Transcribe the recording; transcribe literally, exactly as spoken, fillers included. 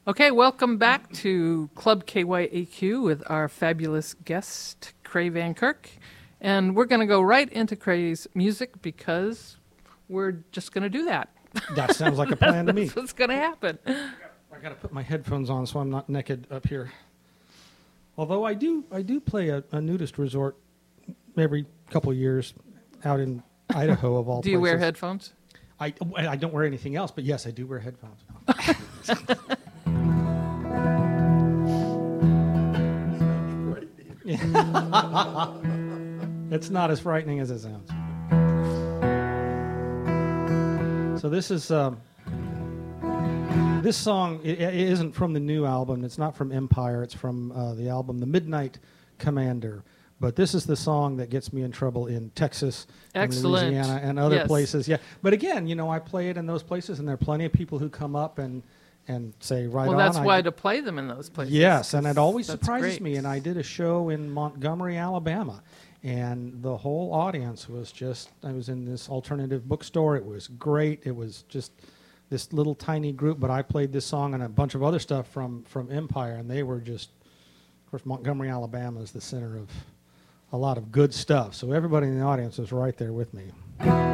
Okay, welcome back to Club K Y A Q with our fabulous guest, Cray Van Kirk. And we're going to go right into Cray's music because we're just going to do that. That sounds like a plan to me. That's what's going to happen. I got to put my headphones on so I'm not naked up here. Although I do I do play a, a nudist resort every couple of years out in Idaho of all Do you places. wear headphones? I, I don't wear anything else, but yes, I do wear headphones. It's not as frightening as it sounds. So this is um, this song. It, it isn't from the new album. It's not from Empire. It's from uh, the album The Midnight Commander. But this is the song that gets me in trouble in Texas, Excellent. and Louisiana, and other Yes. places. Yeah, but again, you know, I play it in those places, and there are plenty of people who come up and and say, "Right Well, on." that's I- why to play them in those places. Yes, and it always That's surprises great. me. And I did a show in Montgomery, Alabama, and the whole audience was just, I was in this alternative bookstore. It was great. It was just this little tiny group, but I played this song and a bunch of other stuff from, from Empire, and they were just, of course, Montgomery, Alabama is the center of a lot of good stuff. So everybody in the audience was right there with me.